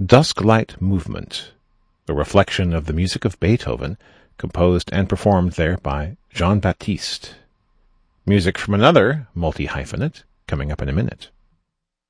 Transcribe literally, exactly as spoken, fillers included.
Dusk Light Movement, a reflection of the music of Beethoven, composed and performed there by Jean Baptiste. Music from another multi-hyphenate coming up in a minute.